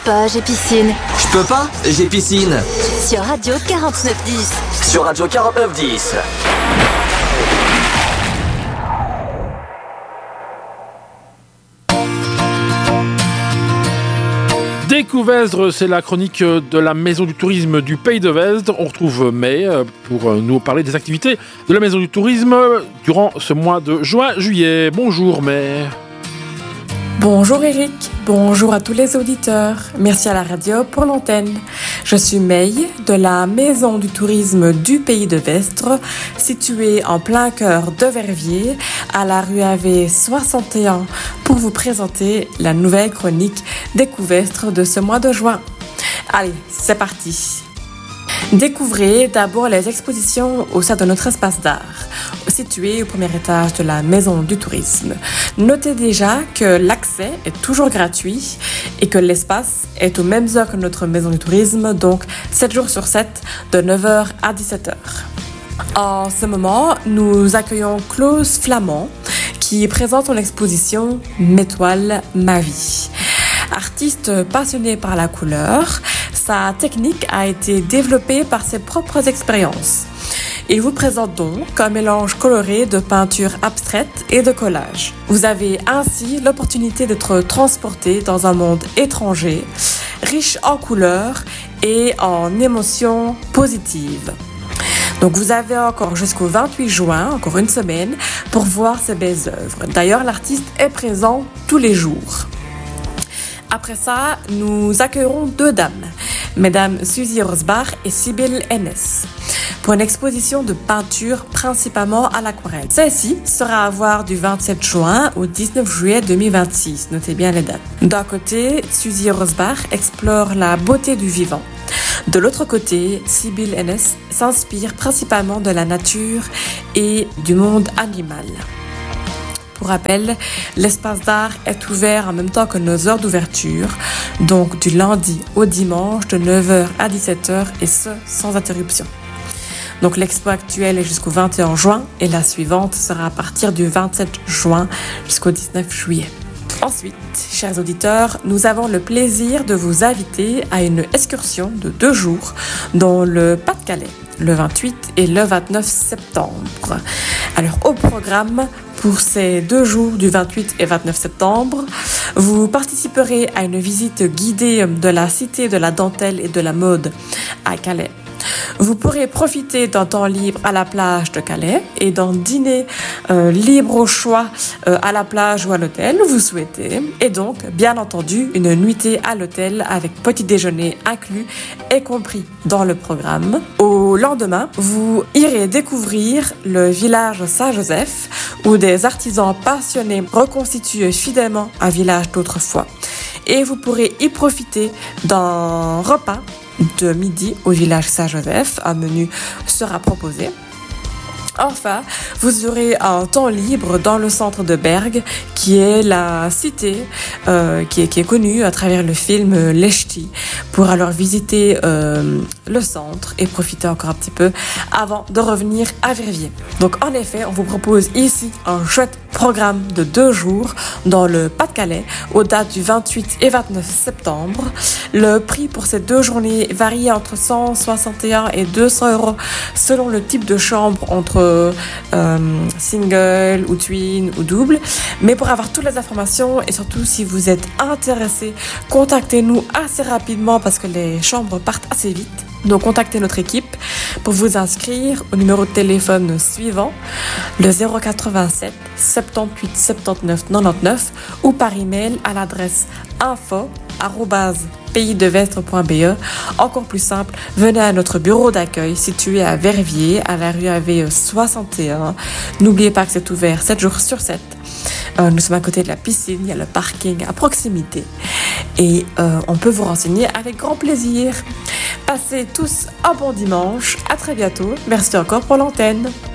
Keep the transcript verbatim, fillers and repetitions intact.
pas, j'ai piscine. Je peux pas, j'ai piscine. Sur Radio quarante-neuf dix. Sur Radio quarante-neuf dix. Découvestre, c'est la chronique de la Maison du Tourisme du Pays de Vesdre. On retrouve May pour nous parler des activités de la Maison du Tourisme durant ce mois de juin-juillet. Bonjour May. Bonjour Eric, bonjour à tous les auditeurs. Merci à la radio pour l'antenne. Je suis May de la Maison du Tourisme du Pays de Vesdre, située en plein cœur de Verviers, à la rue A V soixante et un, pour vous présenter la nouvelle chronique Découvestre de ce mois de juin. Allez, c'est parti. Découvrez d'abord les expositions au sein de notre espace d'art, situé au premier étage de la Maison du Tourisme. Notez déjà que l'accès est toujours gratuit et que l'espace est aux mêmes heures que notre Maison du Tourisme, donc sept jours sur sept, de neuf heures à dix-sept heures. En ce moment, nous accueillons Klaus Flamand, qui présente son exposition « Mes toiles, ma vie ». Artiste passionné par la couleur, sa technique a été développée par ses propres expériences. Il vous présente donc un mélange coloré de peinture abstraite et de collage. Vous avez ainsi l'opportunité d'être transporté dans un monde étranger, riche en couleurs et en émotions positives. Donc vous avez encore jusqu'au vingt-huit juin, encore une semaine, pour voir ces belles œuvres. D'ailleurs, l'artiste est présent tous les jours. Après ça, nous accueillerons deux dames, mesdames Suzy Rosbach et Sibylle Hennes, pour une exposition de peinture principalement à l'aquarelle. Celle-ci sera à voir du vingt-sept juin au dix-neuf juillet deux mille vingt-six, notez bien les dates. D'un côté, Suzy Rosbach explore la beauté du vivant. De l'autre côté, Sibylle Hennes s'inspire principalement de la nature et du monde animal. Pour rappel, l'espace d'art est ouvert en même temps que nos heures d'ouverture, donc du lundi au dimanche de neuf heures à dix-sept heures et ce, sans interruption. Donc l'expo actuelle est jusqu'au vingt et un juin et la suivante sera à partir du vingt-sept juin jusqu'au dix-neuf juillet. Ensuite, chers auditeurs, nous avons le plaisir de vous inviter à une excursion de deux jours dans le Pas-de-Calais, le vingt-huit et le vingt-neuf septembre. Alors au programme, pour ces deux jours du vingt-huit et vingt-neuf septembre, vous participerez à une visite guidée de la Cité de la Dentelle et de la Mode à Calais. Vous pourrez profiter d'un temps libre à la plage de Calais et d'un dîner euh, libre au choix euh, à la plage ou à l'hôtel, vous souhaitez. Et donc, bien entendu, une nuitée à l'hôtel avec petit déjeuner inclus et compris dans le programme. Au lendemain, vous irez découvrir le village Saint-Joseph où des artisans passionnés reconstituent fidèlement un village d'autrefois. Et vous pourrez y profiter d'un repas de midi au village Saint-Joseph. Un menu sera proposé. Enfin, vous aurez un temps libre dans le centre de Bergues, qui est la cité euh, qui, est, qui est connue à travers le film Lechti, pour alors visiter euh, le centre et profiter encore un petit peu avant de revenir à Verviers. Donc en effet, on vous propose ici un chouette programme de deux jours dans le Pas-de-Calais aux dates du vingt-huit et vingt-neuf septembre. Le prix pour ces deux journées varie entre cent soixante et un et deux cents euros selon le type de chambre, entre euh, single ou twin ou double. Mais pour avoir toutes les informations et surtout si vous êtes intéressé, contactez-nous assez rapidement parce que les chambres partent assez vite. Donc contactez notre équipe pour vous inscrire au numéro de téléphone suivant, le zéro quatre-vingt-sept soixante-dix-huit soixante-neuf quatre-vingt-dix-neuf ou par email à l'adresse info arobase pays de vesdre point b e. Encore plus simple, venez à notre bureau d'accueil situé à Verviers, à la rue A V soixante et un. N'oubliez pas que c'est ouvert sept jours sur sept. Euh, nous sommes à côté de la piscine, il y a le parking à proximité et euh, on peut vous renseigner avec grand plaisir. Passez tous un bon dimanche, à très bientôt. Merci encore pour l'antenne.